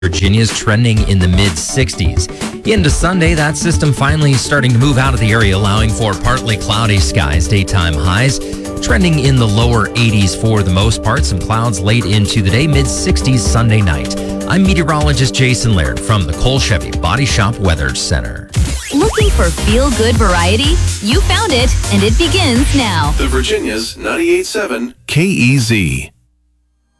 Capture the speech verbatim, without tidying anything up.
Virginia's trending in the mid sixties. Into Sunday, that system finally starting to move out of the area, allowing for partly cloudy skies. Daytime highs trending in the lower eighties for the most part. Some clouds late into the day, mid sixties Sunday night. I'm meteorologist Jason Laird from the Cole Chevy Body Shop Weather Center. Looking for feel-good variety? You found it, and it begins now. The Virginia's ninety-eight point seven K E Z.